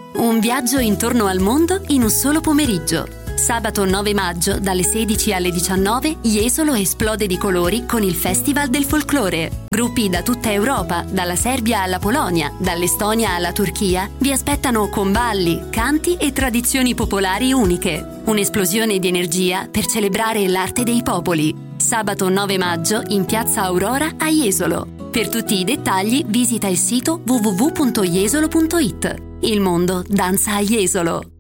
Un viaggio intorno al mondo in un solo pomeriggio. Sabato 9 maggio, dalle 16 alle 19, Jesolo esplode di colori con il Festival del Folklore. Gruppi da tutta Europa, dalla Serbia alla Polonia, dall'Estonia alla Turchia, vi aspettano con balli, canti e tradizioni popolari uniche. Un'esplosione di energia per celebrare l'arte dei popoli. Sabato 9 maggio in Piazza Aurora a Jesolo. Per tutti i dettagli visita il sito www.jesolo.it. Il mondo danza a Jesolo.